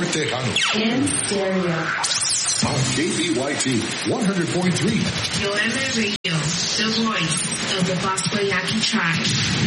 Tejano. In stereo. On KBYT 100.3. Yoeme Radio, the voice of the Bosco Yaqui tribe.